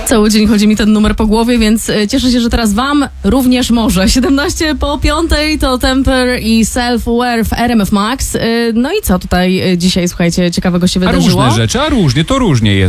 Cały dzień chodzi mi ten numer po głowie, więc cieszę się, że teraz wam również może. 17 po 5 to Temper i Self-Aware w RMF Max. No i co tutaj dzisiaj, słuchajcie, ciekawego się wydarzyło? A różne rzeczy, to różnie jest.